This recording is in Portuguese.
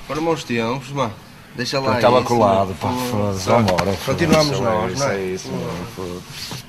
Foram bons tempos, mano. Deixa lá Estava isso, colado, mano. pá, foda-se, vambora. Continuamos foda-se, nós, não é? É isso, mano, foda-se.